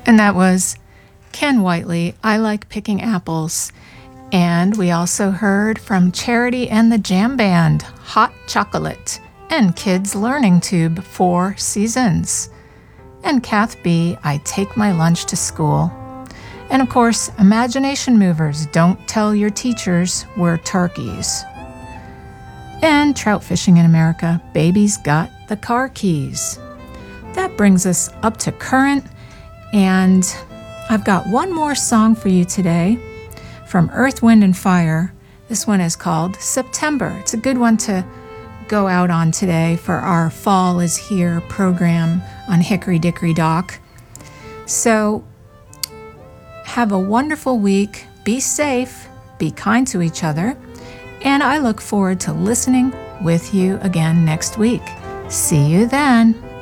And that was Ken Whiteley, I Like Picking Apples. And we also heard from Charity and the Jam Band, Hot Chocolate, and Kids Learning Tube, 4 Seasons. And Kath B, I Take My Lunch to School. And of course, Imagination Movers, Don't Tell Your Teachers We're Turkeys. And Trout Fishing in America, Baby's Got the Car Keys. That brings us up to current, and I've got one more song for you today from Earth, Wind, and Fire. This one is called September. It's a good one to go out on today for our Fall is Here program on Hickory Dickory Dock. So have a wonderful week. Be safe. Be kind to each other. And I look forward to listening with you again next week. See you then.